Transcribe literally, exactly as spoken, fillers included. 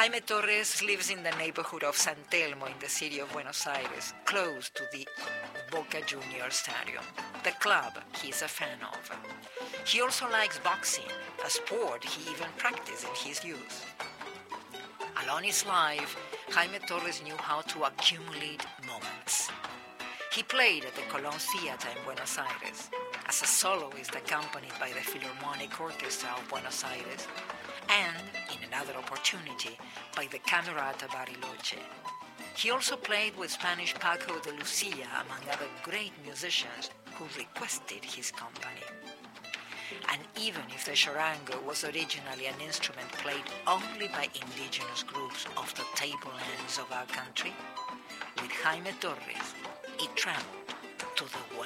Jaime Torres lives in the neighborhood of San Telmo in the city of Buenos Aires, close to the Boca Juniors Stadium, the club he is a fan of. He also likes boxing, a sport he even practiced in his youth. Along his life, Jaime Torres knew how to accumulate moments. He played at the Colón Theater in Buenos Aires, as a soloist accompanied by the Philharmonic Orchestra of Buenos Aires, and, in another opportunity, by the Camerata Bariloche. He also played with Spanish Paco de Lucia, among other great musicians who requested his company. And even if the charango was originally an instrument played only by indigenous groups of the tablelands of our country, with Jaime Torres, it traveled to the world.